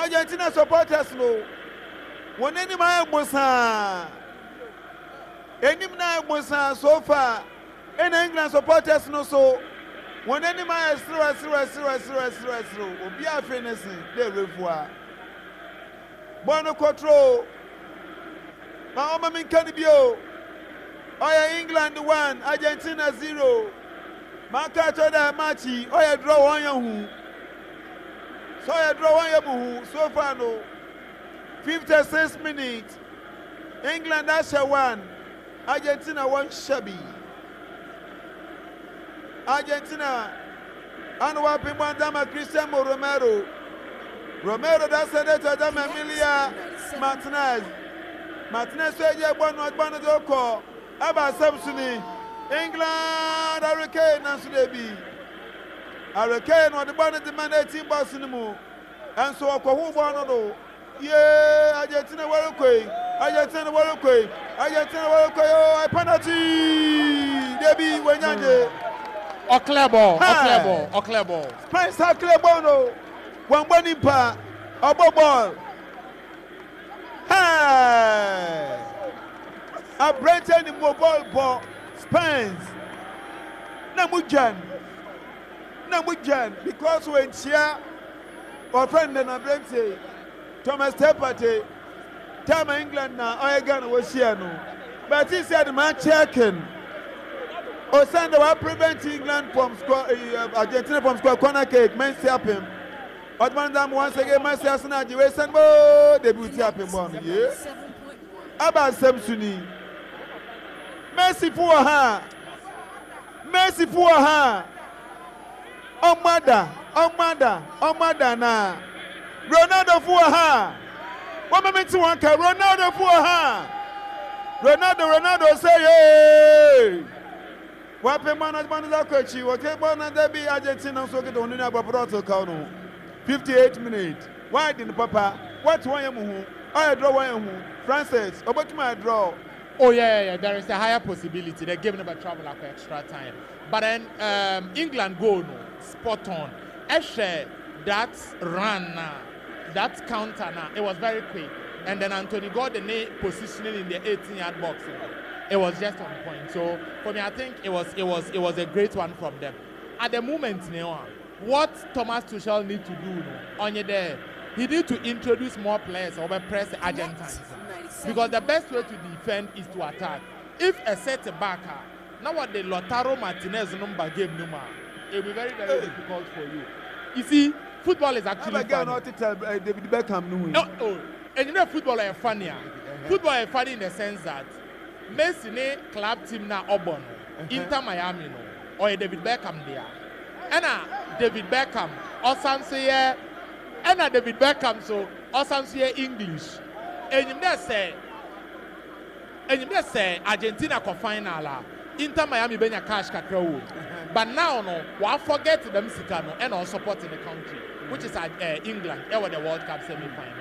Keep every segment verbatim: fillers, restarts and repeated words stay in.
Argentina supporters no. One any my musa. Any my musa so far. In England supporters no so. One any my zero zero zero zero zero zero. Obi a finishing. They revoir. Bono control. Ma oma min kanibio. Oya England one, Argentina zero. Maka choda machi. Oya draw one yahu. So oya draw one yahu. So far no. fifty-six minutes. England Asha one. Argentina one shabby. Argentina. And wapin one dama Cristiano Romero. Romero that's a letter dama Emilia Martinez. Martinez said yeah one not one of the call. Aba Samsoni. England Hurricane and Sudebi. Hurricane or the banner demanded team boss in the move. And so I call who one of yeah, Argentina well quick. Argentina well quick. Argentina well quick. Oh, I penalty. Debbie when you O clear ball, o clear ball, o clear ball. Spence ha clear ball no. One one impa. Obo ball. Hey. A Brenton in mobile ball. Spence. Namujan. Namujan. Because when Chia or friend and a Brenton. Thomas Tepate, Time England now, Oregon was here no. But he said, man, checking. Osanda will prevent England from score, uh, Argentina from score corner cake, men stop him. But one time once again, my sister, you will send more, they will tap him one year. About Samsoni. Mercy for her. Mercy for her. Oh, mother, oh, mother, oh, mother now. Ronaldo for her. What moment to one car? Ronaldo for her. Ronaldo, Ronaldo say, hey. What pay man as man is a coach? What pay man as they be Argentina so get on in a protocol. fifty-eight minutes. Why didn't Papa? What one you I draw one Francis. About my draw. Oh yeah, yeah, there is a higher possibility. They're giving them a travel after extra time. But then um, England go no spot on. Eshe that run now. That counter now, it was very quick. And then Anthony got the positioning in the eighteen-yard box. It was just on point. So for me, I think it was it was it was a great one from them. At the moment, what Thomas Tuchel need to do on your there, he need to introduce more players over press the Argentines. Because the best way to defend is to attack. If a set back, now what the Lautaro Martinez number game number, it will be very very difficult for you. You see. Football is actually funny. Not to tell uh, David Beckham no. No, oh, and you know football is funny. Uh-huh. Football is funny in the sense that Messi ne club team na Auburn, uh-huh. Inter Miami no, or David Beckham there. And uh, David Beckham, also say, and uh, David Beckham so also say English. And you just say, and you just say Argentina co final. Inter Miami benya cash kakra. But now no, we forget the Mexicano and all supporting the country, which is at uh, England, over the World Cup semi-final.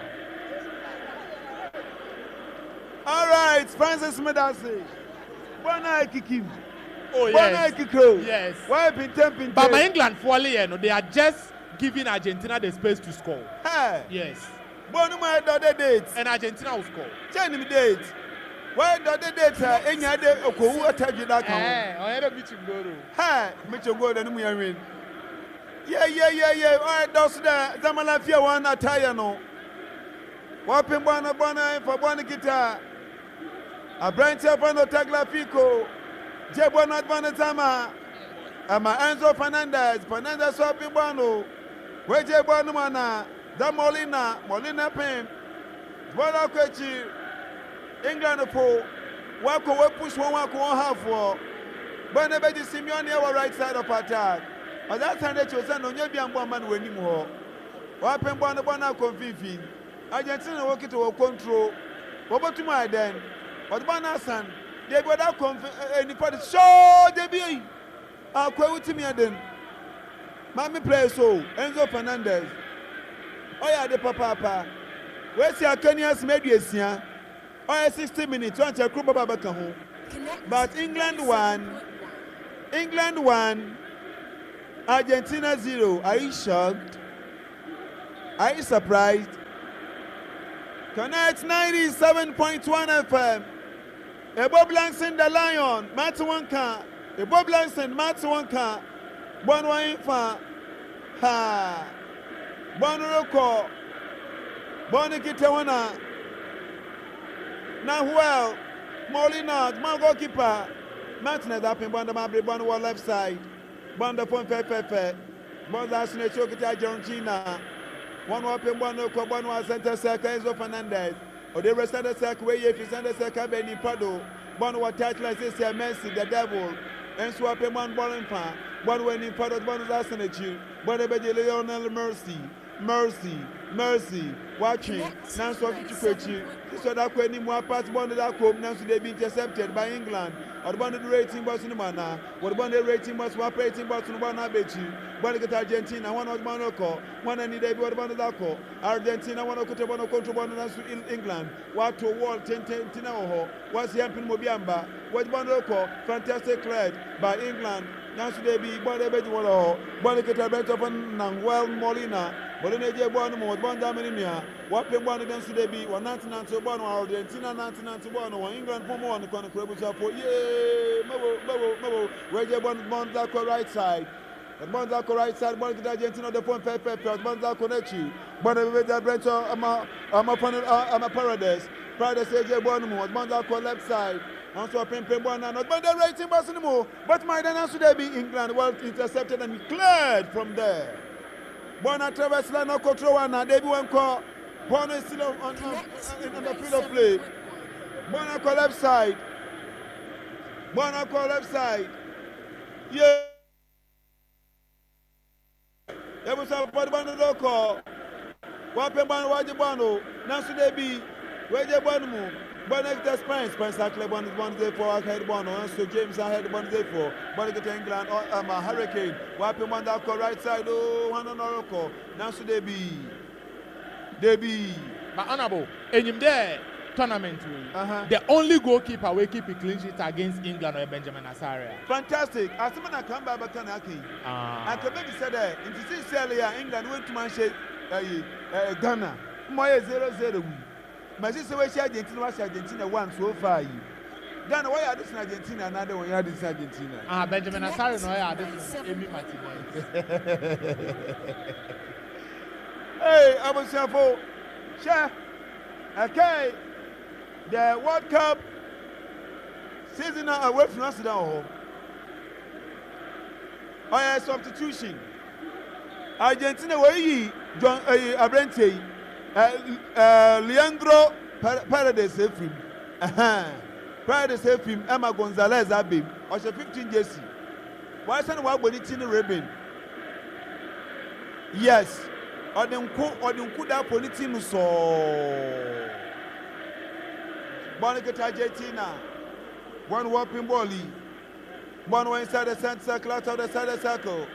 All right, Francis Medasi. Bona kikim. Oh yes. Bona yes. Why been temping? But my England falling, you know, they are just giving Argentina the space to score. Hey. Yes. Bona my other dates. And Argentina will score. Tell me dates. Why do they date any other who attach you that count? Eh, I had a bit of go. Ha, Mitchell go and we are in. Yeah, yeah, yeah, yeah. All right, those there. Zamalafia one attire no. Wapin bona bona for bona guitar. A branch of one Tagla Fico. Jebona Bonatama. Ama Enzo Fernandez. Fernandez Wapin Bono. Where Jebona Mana. Da Molina. Molina Pim. Bona Quechi. England for Wako will push one Wako one half for Bonabedi Simeone our right side of attack. But that time they chose no Yabian Boman winning war. Wapen Bonabona convivi. Argentina working to control. What about to my then? But Bonasan, they got that conf any party. So they be I'll quote to me then. Mammy play so Enzo Fernandez. Oh yeah, the papa. Where's your Kenyans made yes, yeah? Oh, sixty minutes, one check group back home. But England won. England won. Argentina zero. Are you shocked? Are you surprised? Connect ninety-seven point one F M. Ebo Blanson the Lion, Matt Wanka. Ebo Blanson, Matt Wanka. Bonwa Infa. Ha. Bonroko. Bonikitawana. Now well. Molina, my goalkeeper. Martinez up in Bonda Mabri, Bonwa left side. Bonda Pon Pepe. Bonda Sine Chokita Jonchina. One open one no one was center circle Enzo Fernandez. Or the rest of the circle where if you send the circle Benny Prado, one was touch like this here Messi, the devil, and swap him one ball in fan, one when in Prado, one was asking at you, one about the Lionel Mercy, Mercy, Mercy, watching, now so you so that when him pass one of that home, now they be intercepted by England. Or the bond rating was in the manner, what the bond rating was what rating was in one abechi, one get Argentina, one of Monaco, one any day, what about that call? Argentina, one of Cotobono control one in England, what to wall ten ten Tinaho, what's the Ampin Mobiamba, what Monaco, fantastic led by England, now they be one of the one, one get a better one, Nanguel Molina. Bolone je bonu mo bonda menimia wape bonu dan sude bi wa ninety ninety bonu Argentina ninety ninety bonu wa England pomo on kono krebu support ye mabo mabo mabo we je bonu bonda ko right side the bonda ko right side bonu kita Argentina the point pepe pepe bonda connection bonu be da Brento ama ama ama Paradise Paradise je bonu mo bonda ko left side also pempe bonu not bonda rating bonu mo but my dan sude bi England well intercepted and cleared from there. Bona Travis Lano Cotrowana, they one call. Bona is still on, on, on, on the field of play. Bona call left side. Bona call left side. Yeah. There was a part of the call. Wapen Ban Wajibano, Nansu de B, Waje Bonamu, Bonnet Spence, Spence actually one is one day for our head one, so James I had one day for Bonnet England or um, a hurricane. Wapen one that call right side, oh, one on Oracle, Nansu de B. De B. But honorable, and in there tournament, uh-huh. The only goalkeeper will keep a clean sheet against England or Benjamin Asaria. Fantastic. As someone I come back, Kanaki. I can maybe say that in the same England went to Manchester, Ghana. My zero zero. My sister was Argentina, was Argentina one so far. Ghana, why are this in Argentina? Another one, you are this in Argentina. Ah, Benjamin Asaria, no, I are this in Amy Martinez. Hey, I was here for share. Okay, the World Cup season away from us down. Oh, yeah, substitution. Argentina, where you, John Abrente, Leandro Paredes, Ephraim. Paredes, Ephraim, Emma Gonzalez, Abim, or fifteen Jesse. Why is what when it's in the ribbon? Yes. Or the Nkuda Politim so Bonica Argentina. One whopping volley. One way inside the center circle, out of the center circle.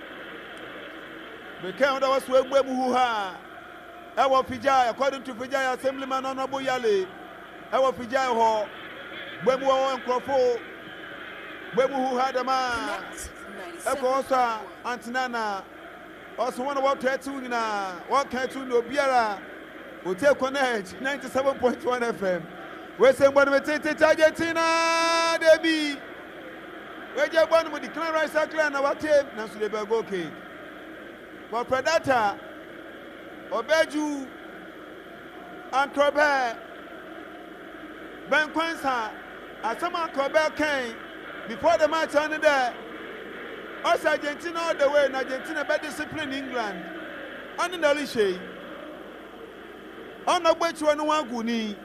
The count was Webuha. Ewa Fijay, according to Fijay Assemblyman Honorable Yale. Ewa Fijay Ho. Webu and Crofo. Webu who had a man. Echo Osa, Antinana. Also, one about tattooing now. What tattoo no Biara will take connect ninety-seven point one F M. We're saying, when we take Argentina, Debbie. We're just one with the clan right circle and our tape. Now, so they better go okay. For Predator, Obeju, and Crobert, Ben Quensa, and someone Crobert came before the match on there. Us Argentina all the way in Argentina by discipline England. On the Nalishe. On the way to one guni.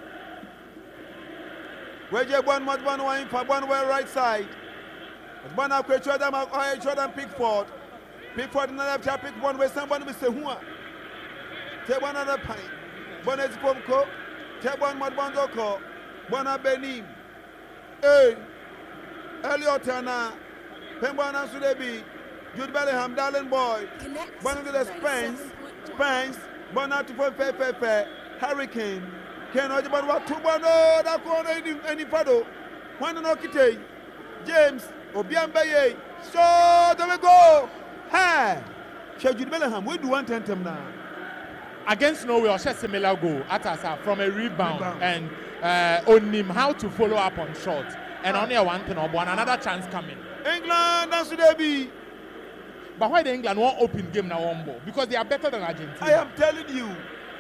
Where you one more one way for one way right side. One up with Jordan Jordan Pickford. Pickford in the left pick one way someone will say who. Take one other pint. One is Pomco. Take one more one doko. One up Benin. Hey. Eliotana. Pembana Sudebi, Jude Bellingham, darling boy. One of the Spence, Spence, Bona to Pepe Pepe, Hurricane. Can I about what to one? Oh, that corner any photo. One and Okite, James, Obiambaye. So there we go. Hey, Jude Bellingham, we do one tentum now. against Norway, or similar goal at us from a rebound, Rebound. and uh, on him how to follow up on shots, and only a one thing or one another chance coming. England, that's what they be. But why the England won't open game now one ball? Because they are better than Argentina. I am telling you.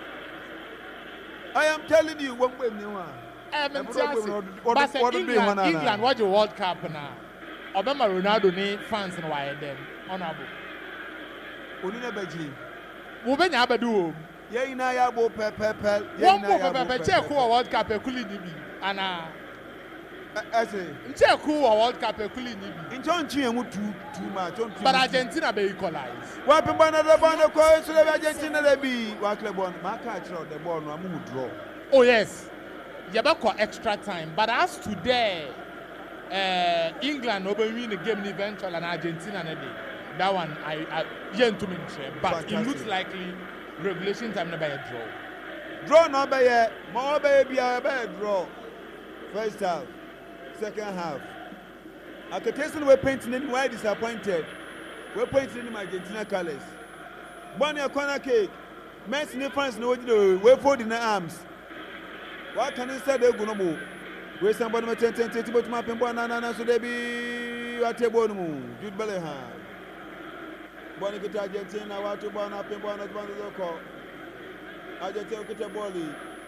I am telling you. One way, no one. Um, What- but what- say what do they England, want now? England watch the World Cup now. Obama Ronaldo ni fans and why them honorable. Oni na beji. Wo be nya abadu o. Ye ina ya bo pe pe pe. One more pe pe che ko World Cup e kuli ni bi. Ana Ese. nche ko World Cup e kuli ni bi. Ncho nchi emu too too much. But Argentina be equalize. Wa pe bana the ball ko so le Argentina le bi. Wa club ball. Ma ka chiro the ball no amu draw. Oh yes. Yabako extra time. But as today, uh, England will win the game eventually and Argentina na day. That one I I yen to me but Fantastic. it looks likely regulation time never a draw. Draw no be ye. Mo be bi a be draw. First half, second half. Akatesen we painting any why disappointed. We painting in Argentina colors. Bonnie a corner cake. Messi ni fans no we fold in the arms. What can you say they go no more? We somebody me ten ten ten but my pembo na na so they be at a bonu. Jude Bellingham. Bonnie get Argentina what to born up pembo na born the call. Argentina get a ball.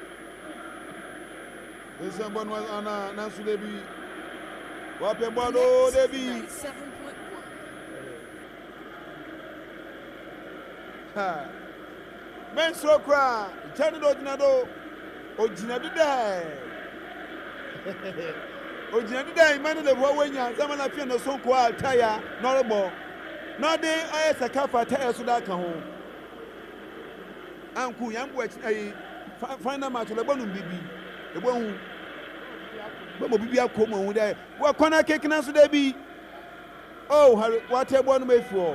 We somebody was na na so they be what pembo no they be. Ha. Men so cry. Turn it do Ojina dida. Ojina dida imani le bo wenya zama na fie no so ko altaya no rebo. No dey aye sakafa taya so da kan ho. Anku yambo ayi final match le bonu bibi. E bo hu. Bo mo bibi akomo hu dey. Wa kona cake na so dey bi. Oh, what e bo no mefuo.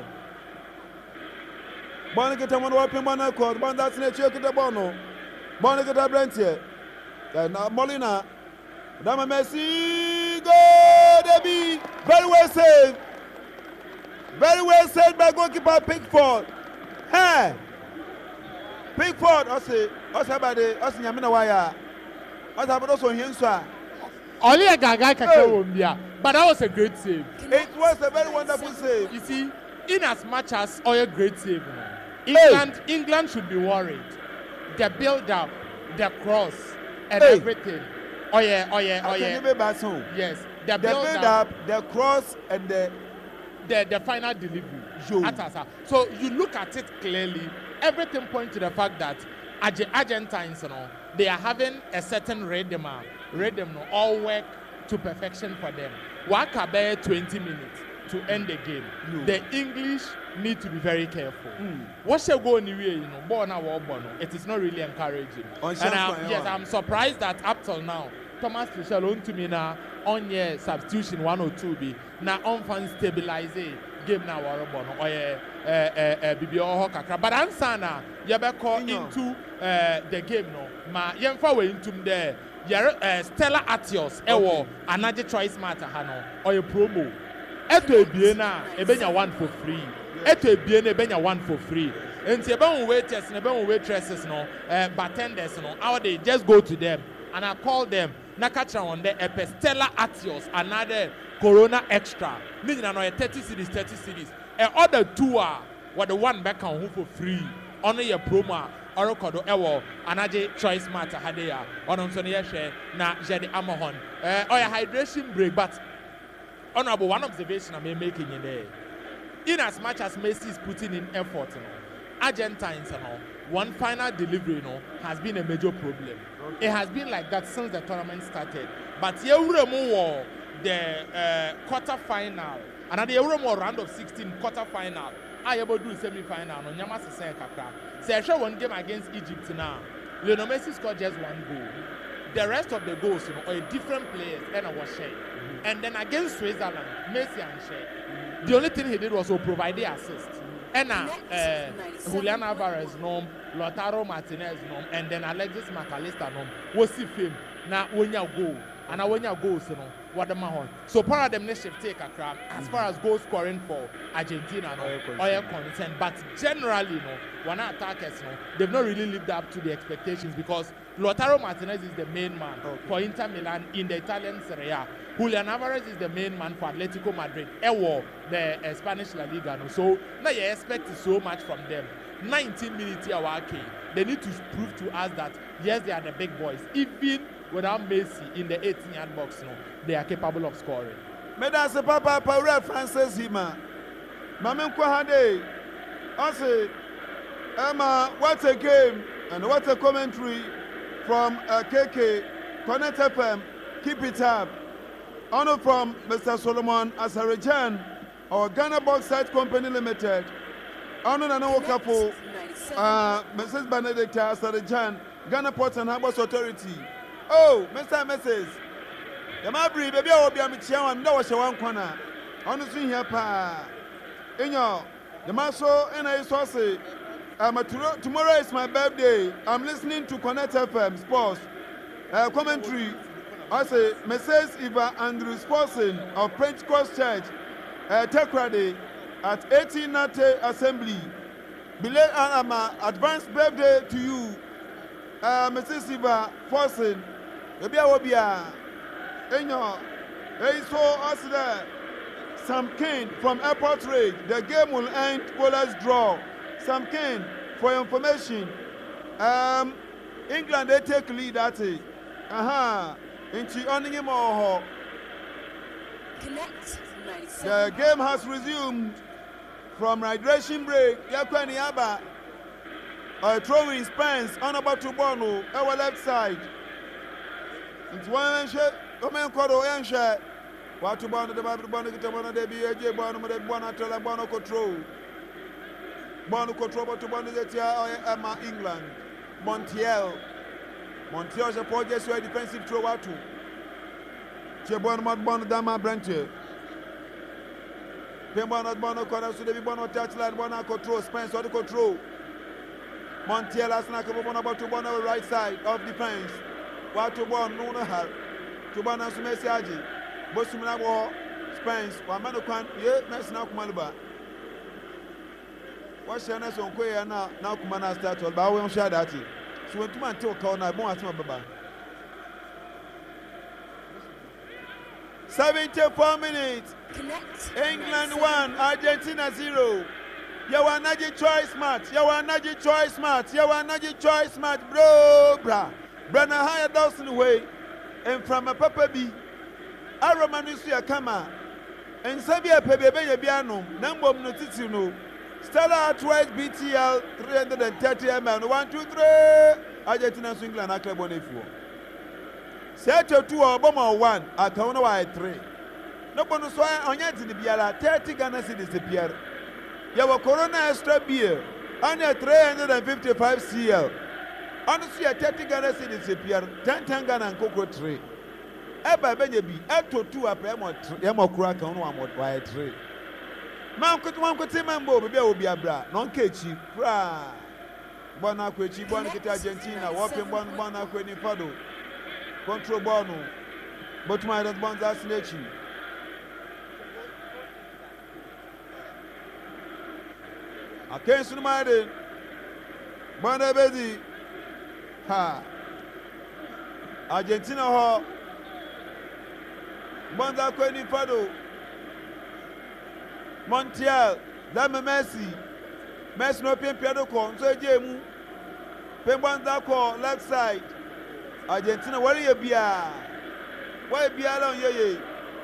Bonne get one open bonne court. Bonne that's ne check the bono. Bonne get a brent here. Now Molina. Dama Messi. Go Debbie. Very well saved. Very well saved by goalkeeper Pickford. Hey. Pickford. I say. I say about the. I say Yamina Waya. I say about also Hinswa. Only a gaga kaka wombia. But that was a great save. It was a very wonderful save. You see, in as much as all a great save. England, hey. England should be worried. The build-up, the cross, and hey. everything. Oh yeah, oh yeah, oh yeah. Yes, the, the build-up, build-up, the cross, and the the, the final delivery. So you look at it clearly. Everything points to the fact that Argentines, you know, they are having a certain rhythm, rhythm, you know, all work to perfection for them. Wakabe twenty minutes to end the game. No. The English need to be very careful. Mm. What shall go anyway, you know, born our born, it is not really encouraging. And I'm, yes, I'm surprised that up till now, Thomas Tuchel on to me now on your substitution one or two be now on fan stabilize game now our born or a B B O kakra. But answer now, you better call into uh, the game no. Ma yemfa we into there. Uh, Stella Atios, Ewo, another choice matter, Hano, or a promo. Eto ebiena ebenya one for free. Eto ebiena ebenya one for free. And the about waiters and about waitresses no, uh, bartenders no. How they just go to them and I call them. Nakacha on the Epe Stella Atios, another Corona Extra. Meaning I know thirty cities, thirty cities. And other two are what the one back on who for free. Only your promo. Orokodo ewo anaje choice matter hadeya onom so ne share na jede amahon eh oya hydration break but honorable one observation I'm making in there in as much as Messi is putting in effort you know, Argentines you know, one final delivery you know, has been a major problem. Okay. It has been like that since the tournament started but yewuremu the uh, quarter final and the yewuremu round of sixteen quarter final I able do semi final no nyama se say kakra. Say show one game against Egypt now. Lionel Messi scored just one goal. The rest of the goals, you know, are different players and I was shared. Mm-hmm. And then against Switzerland, Messi and shared. Mm-hmm. The only thing he did was to provide the assist. And now uh, Julian Alvarez nom, Lautaro Martinez nom, and then Alexis McAllister nom. Was see him now when you go. and I when you goals, you know, what the man. So paradigm shift take a crap as far as goal scoring for Argentina, no, or concerned. But generally, you know, when attackers, you know, they've not really lived up to the expectations because Lautaro Martinez is the main man okay. for Inter Milan in the Italian Serie A. Julian Alvarez is the main man for Atletico Madrid. Ewo, the uh, Spanish La Liga. No? So now you expect so much from them. nineteen minutes here, okay. They need to prove to us that yes, they are the big boys. Even without Messi in the eighteen-yard box, no, they are capable of scoring. Medase Papa Paul Francis Hima. Mamen Kwahade. I say, Emma, what a game and what a commentary from uh, K K, Connect F M, keep it up. Honor from Mister Solomon Asarajan, our Ghana Bauxite Company Limited. Honor and our couple, uh, Missus Benedict Asarajan, Ghana Ports and Harbors Authority. Oh, Mister and Missus The Mabri, baby, I will be a Michian, and no one corner. Honestly, here, pa. In your, the Maso and I saw say. Um, tomorrow is my birthday. I'm listening to Connect F M Sports uh, commentary. I say, Missus Eva Andrew Sportson of Pentecost Church, uh, Tekrade at eighteen Nate Assembly. Belated um, uh, advanced birthday to you, uh, Missus Eva Sportson. Maybe I will be a. Hey, so us there. Sam Kane from Airport Rage. The game will end. Goalless draw. Sam Kane, for your information, um, England they take lead at it. Aha, into owning him or Connect the game has resumed from hydration break. Yakwani Aba, a throwing Spence on about to Bono, our left side. Into one shot, Omen Kodo and shot. What to Bono, the Bible Bono, the Bono, the B A J Bono, the Bono, the Bono control. Bono control to Bono Emma England. Montiel. Montiel is a project where defensive throw out to. Chebon Mad Bono Dama Branche. Pembono Bono corner so the Bono touchline Bono control. Spence or the control. Montiel has not come on about to Bono right side of defense. What to Bono no have. To Bono Sumesi Aji. Bosumina Spence. Wamano Kwan, ye, Messina Kumaluba. What's your next on Quay now? Now, Kumana start, but I won't share that. So, when two man talk, I won't ask my baba. seventy-four minutes. Connect. England one, Argentina zero. You are not your choice match. You are not your choice match. You are not your choice match, bro. Bra. Brana higher Dawson way. And from a Papa B. I romanus ya kama. And Sabia Pebe Biano. Number of notices you know. Stella twice B T L three hundred thirty millimeters. One, two, three. Argentina England a club on a four. Settle two or bomber one. I count why three. No bonus why on yet in the Biala thirty Ghana cedis disappear. You have a Corona extra beer. And a three hundred fifty-five C L. Honestly, a thirty Ghana cedis disappear. ten ten Ghana and cocoa tree. Eba Benjabi. Up to two up Yamo crack on one more why three. Man could one could say mambo, baby will be a bra, non catchy, bra. Bonaquechi, Bonacita Argentina, walking one Bonaque Fado. Control Bono. But my response as nature. I can't see my day. Bonabedi. Ha. Argentina ho. Bonaque Fado. Montiel, Dame Messi, Messi no pin piano con, so Jemu, Pembanza call left side. Argentina, what are you be? Why be alone ye?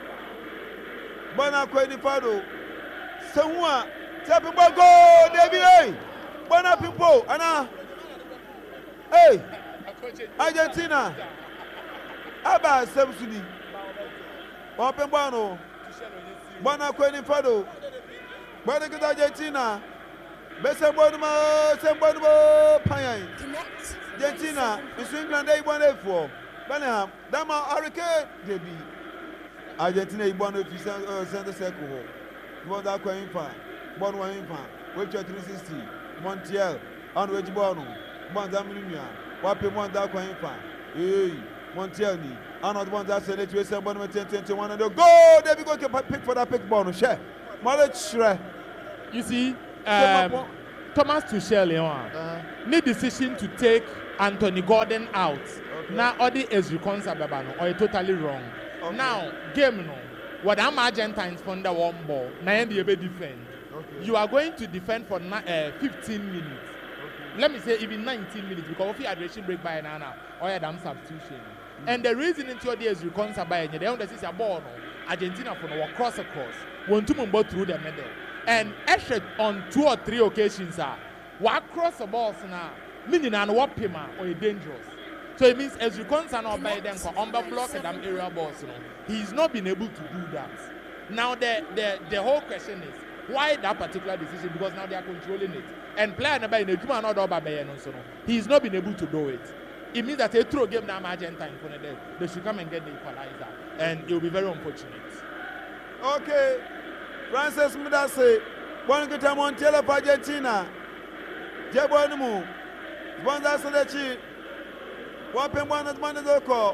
Bona Quenifado, someone, tapping go, David, Bona Pimpo, Anna. Hey, Argentina, Abba Samsuni, Open Bono, Bona Quenifado. Bonaquita Argentina, Bessa Bonuma, Sambonabo, Payne, Argentina, Miss England, they won it for Benham, Dama Hurricane, J B. Argentina, one of the center circle. Bon Aquainfa, Bon Wainfa, Webster three sixty, Montiel, on which Bono, Bon Daminia, Wapi Bon Aquainfa, eh, Montiel. Another one that said it was seven ten twenty-one and the go. There we go. Pick for that pick bonus. Share. Mallet. You see, um, Thomas Tuchel, you know, uh-huh. Need decision to take Anthony Gordon out. Okay. Now, all the Ezri Konsa Babano, or totally wrong. Okay. Now, game no. What I'm Argentines from the one ball, now you be defend. Okay. You are going to defend for uh, fifteen minutes. Okay. Let me say even nineteen minutes because of the hydration break by Nana or a damn substitution. Mm-hmm. And the reason into your days you can't buy any, they don't see a ball. Argentina for no cross across, want to move through the middle. And Eshed on two or three occasions are what cross the balls now, meaning and what pima or dangerous. So it means as you concern or by them for under block and them area balls, you know, he's not been able to do that. Now the the the whole question is why that particular decision? Because now they are controlling it. And player number in the Juma not over by so he's not been able to do it. It means that they throw game now Argentine for the day. They should come and get the equalizer. And it will be very unfortunate. Okay. Francis Mudase, one good time on Taylor for Argentina. Jebonimu, one that's the chief. Wapin one at one of the call.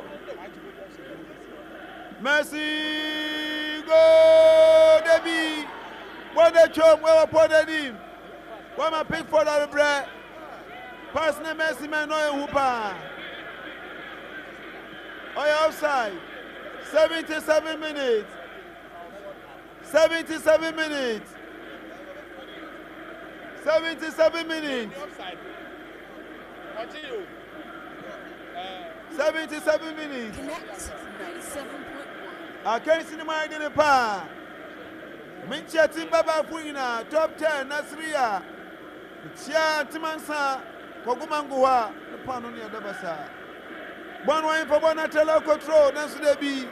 Messi, go, Debbie. One the chop, well upon the team. One my pick for the bread. Pass the Messi man, no hooper. Oh, outside. seventy-seven minutes. seventy-seven minutes. seventy-seven minutes. seventy-seven minutes. I can't see the mind in the pa. Mincha Timbaba Fuina, top ten, Nasria. Chia Timansa, Kogumanguha, the Panonia Dabasa. One way for one at Telo control, Nancy Debbie.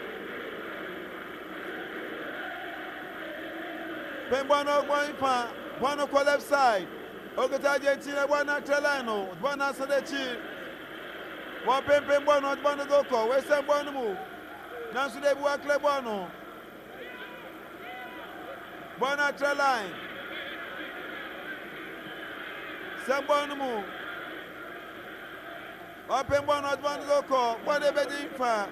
Pembono going for one of left side. Ogata Argentina, one at Telano, one at Sadechi. One Pembono, one of Doko, Western Bono. Nancy Debbie Waklebono. One at Teline. Sambono. Open one at one local, one a bedding fan.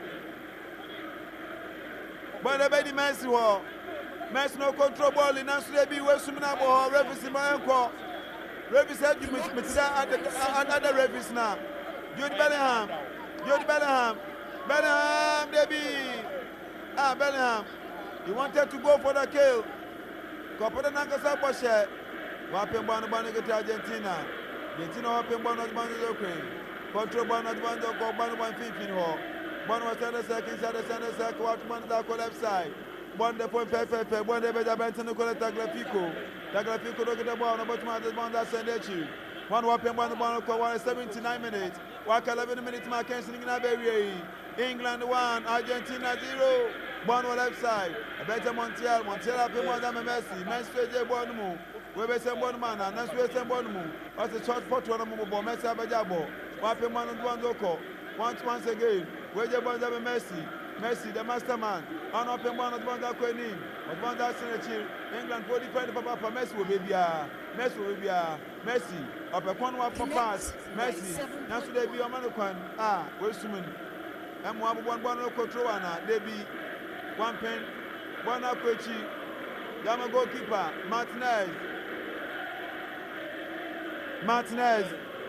One a bedding Messi war. Messi no control ball in Nancy be where swimming up or reference in my uncle. Reference had you with another reference now. Jude Bellingham. Jude Bellingham. Bellingham, Debbie. Ah, Bellingham. He wanted to go for the kill. Copa Nankasa Boshe. Wapen one one against Argentina. Argentina open one at one Ukraine. Control one at one go one one fifteen hole. One was center second, center center circle, one that left side. One the point five five, one the better Benton Nicola Tagliafico. Tagliafico look at the ball, about one that send it you. One weapon, one one one seventy-nine minutes. Walk eleven minutes, Mackenzie in Iberia. England one, Argentina zero. One left side. A better Montiel, Montiel up in one than Messi. Messi J. Bonmu. We be send one man, and that's where send Bonmu. What's the short photo on the mobile? Messi Abajabo. Wapen one and one doko. Once once again. Where J. Bonmu Messi. Messi, the masterman. And up in one of one that coin in. But one that's in a chill. England for defend Papa Messi will be here. Messi will be here. Messi. Up a corner for pass. Messi. Now should they be a man of one? Ah, where's Suman? And one one one control and they be one pen, one Akwechi, Yama goalkeeper, Martinez. Martinez.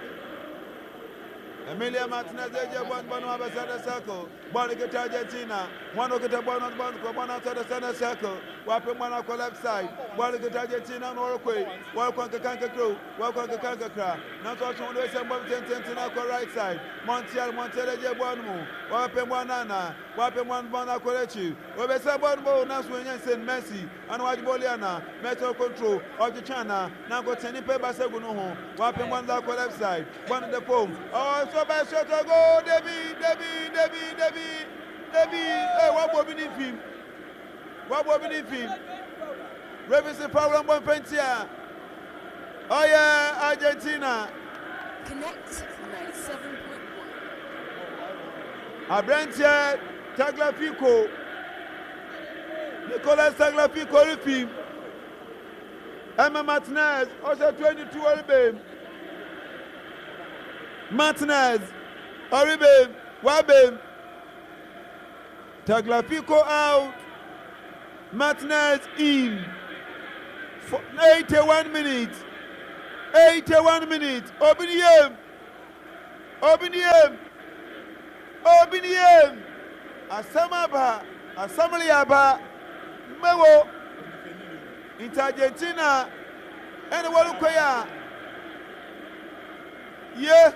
Emilia Martinez, one one over center circle. One to Argentina. One to the one on one, one outside the center circle. One one on the left side. One to Argentina and Norway. One to Kanka Crew. One to Kanka Kra. Now to one to the one to right side. Montiel, Montiel, one more. One one Nana. One one one Akolechi. We be say one more. Now swing and send Messi. And watch Boliana. Metal control. Of the China. Now go ten in paper. Say go no home. One one on the left side. One in the phone. Oh. So by shot to go, Debbie, Debbie, Debbie, Debbie, Debbie. Hey, what will be the film? What will be the film? Revis problem one pentia. Oh yeah, Argentina. Connect ninety-seven point one. Abrantia Tagliafico. Nicolas Tagliafico film. Emma Martinez, also twenty-two Olive. Martinez, Oribe, Wabem. Tagliafico out. Martinez in. For eighty-one minutes. eighty-one minutes. Obiniem. Obiniem. Obiniem. Asamaba. Asamaliaba. Mewo. Into Argentina. And what do you Yeah.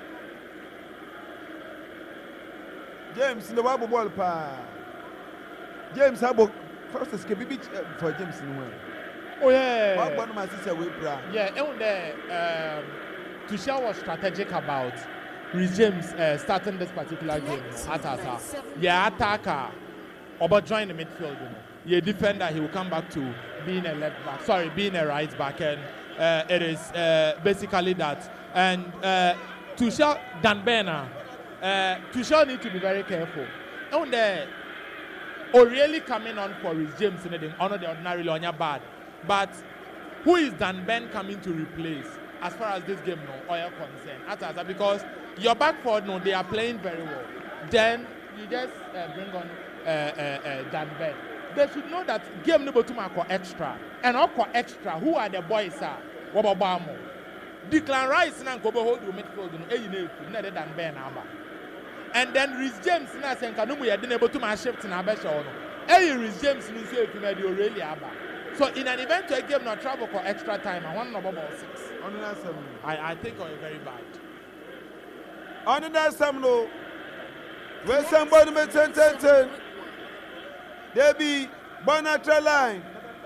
James in the Bible ball pa. James Abo first escape big for James in one. Oh yeah. What one my sister we bra. Yeah, and there um Tuchel was strategic about Reece James uh, starting this particular game at Asa. Yeah, attacker or join the midfield, you know. Yeah, defender, he will come back to being a left back. Sorry, being a right back, and uh, it is uh, basically that. And uh, Tuchel Dan Bena, uh, Tuchel need to be very careful. And there, or really coming on for Reece James in the honor the ordinary on your bad. But who is Dan Ben coming to replace as far as this game no or your concern? At because your back four no, they are playing very well. Then you just uh, bring on uh, uh, uh, Dan Ben. They should know that game no to extra and also extra. Who are the boys? Are Wababamo. Declan Rice and Kobo hold the midfield in a than Ben Aba. And then Reece James na Senkanumu had been able to my shift in Abesha. Hey, Reece James in the made you really Aba. So in an event to a game not travel for extra time, I want number six. I, I think are very bad. On that some no. Where somebody made ten ten ten. There be Bonatra line.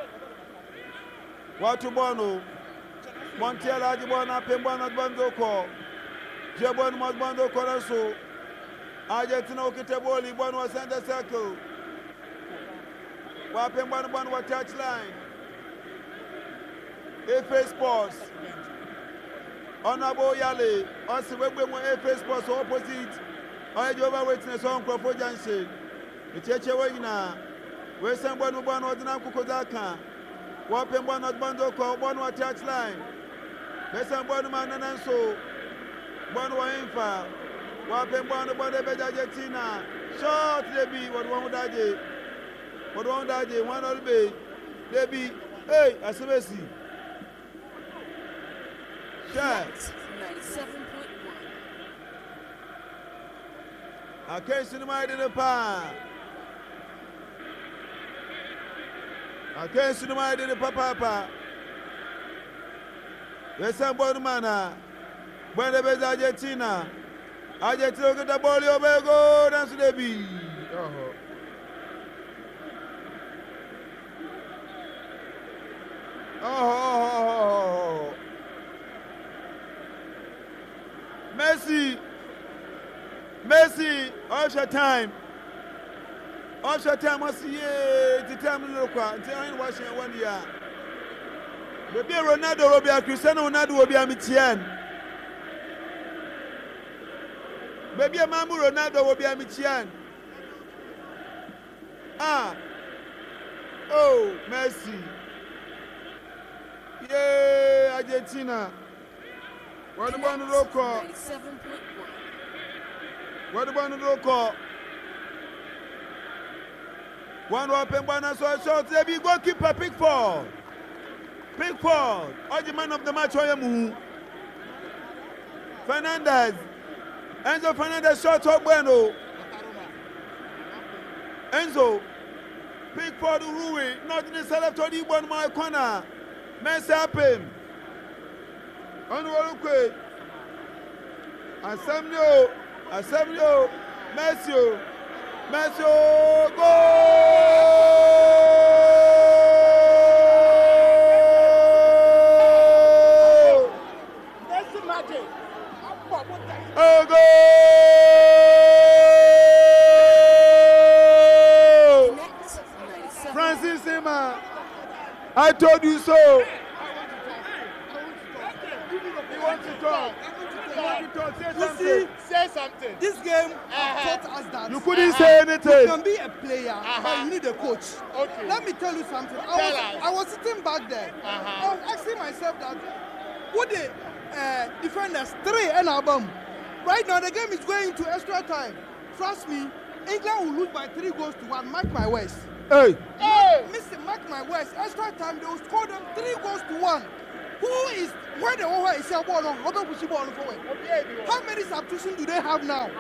What to Bono? Montiel Ajibona Pembana Bandoko. Jabon Mosbando Coraso. Argentina Kitaboli, one was center circle. Wapembana one was touch line. F A Sports. Honorable Yale. Also, we have F A Sports opposite. I Jova Witness on Crawford Junction. The church away now. Where someone who won Odina Kukozaka. Wapembana Bandoko, one was touch line. Besa mbonu manana so mbonu wa infa wape mbonu mbonu beja jetina short debi wadu wangu daje wadu wangu daje one all be debi hey asebesi share ninety-seven point one. Akenshi ni maidi ni pa Akenshi ni maidi ni pa papa Wesa mbonu mana Bwende beza Argentina Argentina ukita boli obego Dansu debi Oho Oho Oho Messi Messi Usher time Usher time Wasi ye Titame lukwa Nti washing one year Baby Ronaldo will be a Cristiano Ronaldo will be a Michian. Baby Mamu Ronaldo will be a Michian. Ah. Oh, Messi. Yeah, Argentina. What about the local? What about the local? One open one so short. There be goalkeeper Pickford. Pickford, or the man of the match, Oyamu. Fernandez. Enzo Fernandez shot up bueno. Enzo. Pickford Rui, not in the select or the one my corner. Messi happen. Onwalukwe. Asemnio. Asemnio. Messi. Messi. Goal! Oh, go! Francis Sima, I told you so. You want to talk? You want to talk? Say You something. see, Say something. this game Uh-huh. taught us that You couldn't say you anything. can be a player, but you need a coach. Okay. Let me tell you something. I Tell was, us. I was sitting back there. Uh-huh. I was asking myself that, would the uh, defenders three and album? Right now, the game is going to extra time. Trust me, England will lose by three goals to one. Mark my words. Hey, Hey! Mister Mark my words. Extra time they will score them three goals to one. Who is where the over is your ball on? How about push ball forward? How many substitutions do they have now?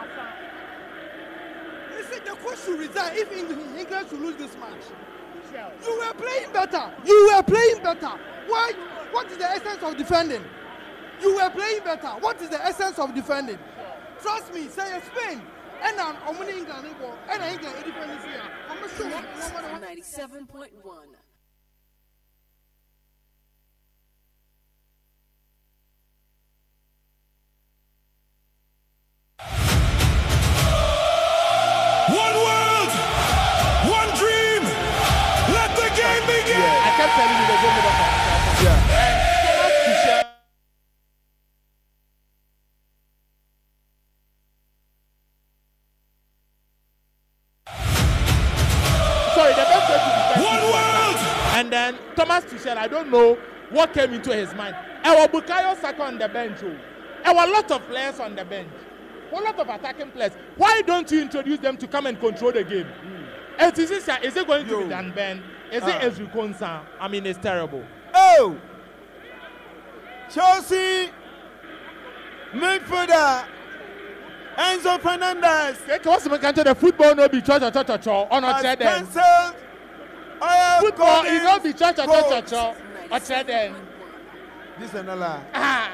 They said the coach should resign if England, England should lose this match. You were playing better. You were playing better. Why? What is the essence of defending? You were playing better. What is the essence of defending? Trust me, say Spain. And I'm only England, and England independence here. I'm not sure. Next, ninety-seven point one. One world, one dream. Let the game begin. I kept telling you the game never comes. yeah. And Thomas Tuchel. Sorry, the best way to defend One is to world. attack. And then Thomas Tuchel, I don't know what came into his mind. There was Bukayo Saka on the bench. Oh. There were a lot of players on the bench. A lot of attacking players. Why don't you introduce them to come and control the game? Mm. Is, it, is it going to Yo. be Dan Ben? Is Ah. it Ezri Konsa? I mean, it's terrible. Oh, Chelsea midfielder Enzo Fernandez Okay, what's the country? The football no be church or church or church or not has then. cancelled all Football is not be church or church or votes. church or then. This is another. Ah.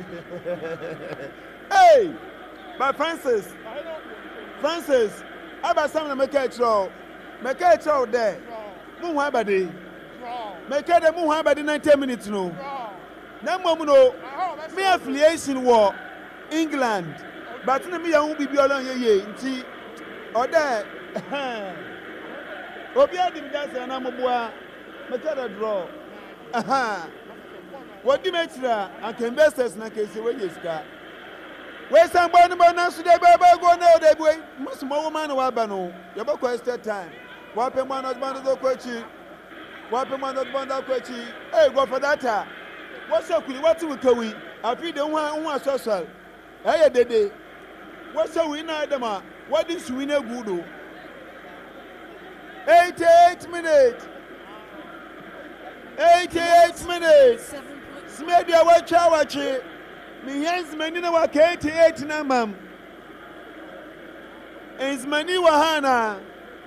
Hey, but Francis, Francis, how about some make a throw? Make a throw there. Move one body. Make a move one body ninety minutes no. Na mo no. Me affiliation war England. But na me ya hu bibi olon yeye nti o there. Obi adim dance na mo boa. Make a draw. Aha. What do you make sure and can investors na case we yeska. We san bo no na so dey ba ba go na dey boy. Most mo woman wa ba no. You be question time. Wa pe mo not band do kwachi. Wa pe mo not band do kwachi. Hey, go for that. What's up with what we can we? I feel the one who are social. Hey, dede. What's up with Adama? What is we no good? eighty-eight minutes. eighty-eight minutes. Smedia wacha wachi. Me hands many na wa eighty-eight na mam. Is many wahana.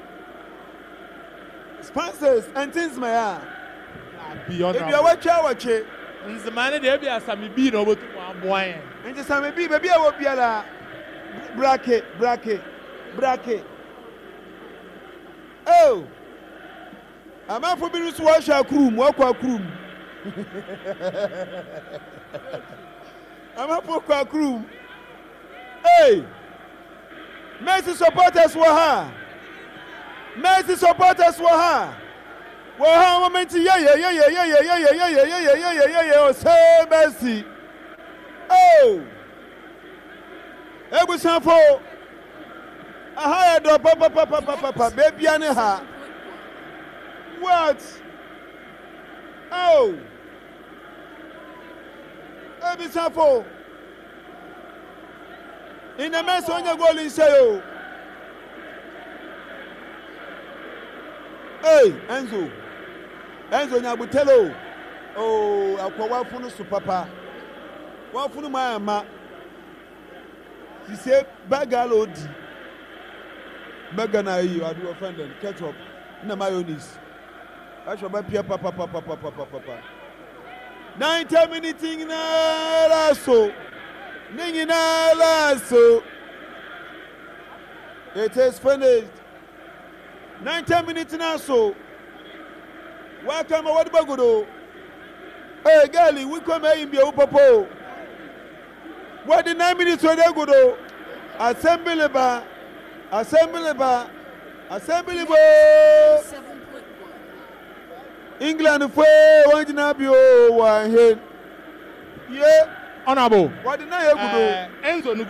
Sponsors and things maya. Beyond If you wacha wachi. Nzimane de bi asami bi no botu mo aboan. Nti same bi baby a wo biala bracket bracket bracket. Oh. Amafo bi nso wa hwa krum wa kwa krum. Amafo kwa krum. Hey. Messi supporters were ha. Messi supporters were ha. Well, moment, yeah, yeah, yeah, yeah, yeah, yeah, yeah, yeah, yeah, yeah, yeah, yeah, yeah, yeah, yeah, say Messi. Oh, it was time for a higher door, papa, papa, papa, papa, baby, and ha. What? Oh, it was time for in the mess on your goal in say, hey, Enzo. Enzo Nyabutelo. Oh, akwa wafunu su papa. Wafunu mayama. She said, Bagalo di. Bagana you are do offended. Ketchup. Na mayonnaise. I shall be pia papa papa papa papa. ninety minutes in lasso. Ningina lasso. It is finished. ninety minutes now so. Welcome what bagudo. Hey girlie, we come here in Bio Popo. What the nine minutes were they go? Assembly bar, assembly bar, assembly bar. seven point one. England for one Jinabio one here. Yeah, Honorable. what the nine go? Uh, Enzo